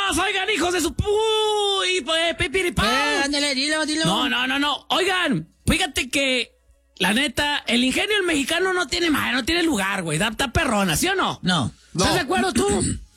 Oigan, hijos de su... Uy, pipiripao. Ándale, dilo. No. Oigan, fíjate que, la neta, el ingenio del mexicano no tiene lugar, güey. Está perrona, ¿sí o no? No. ¿Estás de acuerdo tú?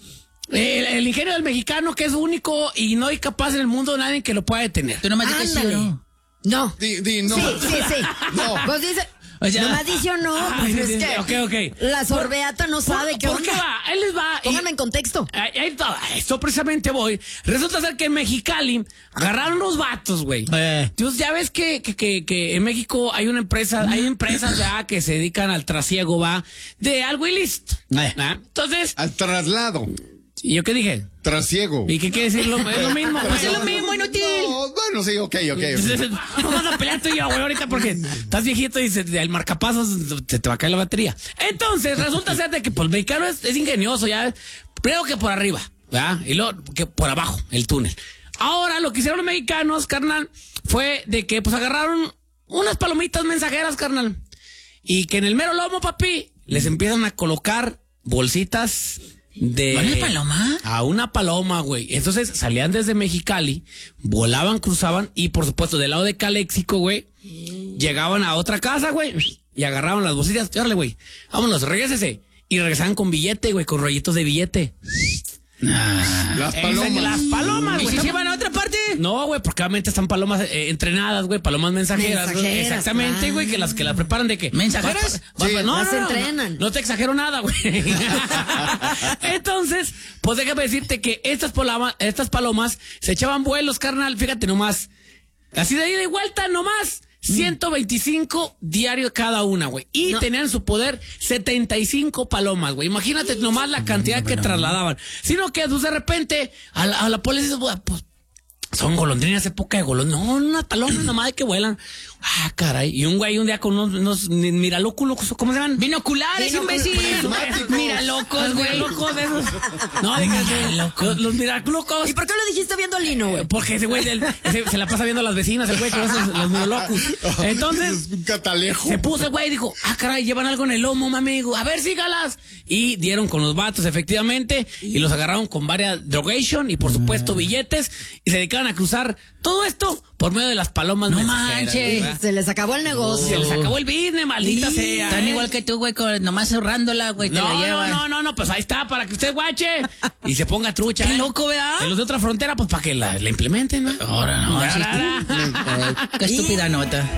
El ingenio del mexicano que es único y no hay capaz en el mundo nadie que lo pueda detener. Tú nomás dices sí o no. No. Di no. Sí. No. Pues dice... O sea, nomás dice no, pues Ay, es sí, que ok. la sorbeata no sabe qué ¿Por qué onda. va? Ahí les va. Pónganme en contexto. Esto precisamente voy. Resulta ser que en Mexicali agarraron los vatos, güey. Entonces ya ves que en México hay hay empresas ya que se dedican al trasiego, va, de algo ilícito. Entonces, Al traslado. ¿y yo qué dije? Trasiego. ¿Y qué quiere decir? Es lo mismo. Pues es lo mismo, inútil. No, bueno, sí, ok. No vas a pelear tú y yo, güey, ahorita porque estás viejito y el marcapasos se te va a caer la batería. Entonces, resulta ser de que pues, el mexicano es ingenioso, ya. Primero que por arriba, ¿verdad? Y luego que por abajo, el túnel. Ahora, lo que hicieron los mexicanos, carnal, fue de que pues agarraron unas palomitas mensajeras, carnal. Y que en el mero lomo, papi, les empiezan a colocar bolsitas de... ¿Una paloma? A una paloma, güey. Entonces salían desde Mexicali, volaban, cruzaban y por supuesto del lado de Caléxico, güey, llegaban a otra casa, güey, y agarraban las bolsitas. Órale, güey, vámonos, regrésese. Y regresaban con billete, güey, con rollitos de billete. Las palomas. Las palomas, ¿Y güey. si se van a otra parte? No, güey, porque obviamente están palomas entrenadas, güey, palomas mensajeras. Güey. Mensajeras, Exactamente, claro. güey, que las preparan de que... ¿Mensajeras? Las entrenan. No te exagero nada, güey. Entonces, pues déjame decirte que estas palomas se echaban vuelos, carnal, fíjate nomás. Así de ida y vuelta nomás. 125 diarios cada una, güey. Y tenían en su poder 75 palomas, güey. Imagínate nomás la cantidad que trasladaban. Sino que, pues, de repente, a la policía, pues, son golondrinas, época de golondrinas. No, unas palomas nomás de que vuelan. Ah, caray. Y un güey un día con unos miralóculos, ¿cómo se llaman? Binoculares, imbécil. Miralocos, güey. Miralocos de esos. No, los miralocos. ¿Y por qué lo dijiste viendo a Lino, güey? Porque ese güey se la pasa viendo a las vecinas, el güey con esos, los miralocos. Entonces, Es un catalejo. se puso el güey y dijo, ah, caray, llevan algo en el lomo, mami. Digo, a ver, sígalas. Y dieron con los vatos, efectivamente, y los agarraron con varias drogation y, por supuesto, billetes, y se dedicaron a cruzar todo esto por medio de las palomas mensajeras, manches. ¿verdad? Se les acabó el negocio. Se les acabó el business, maldita sea. Están ¿eh? igual que tú, güey, nomás ahorrándola, güey, te la llevan. No, pues ahí está, para que usted guache y se ponga trucha. Qué loco, ¿verdad? En los de otra frontera, pues para que la implementen, ¿no? Ahora no. Ahora. Qué estúpida nota.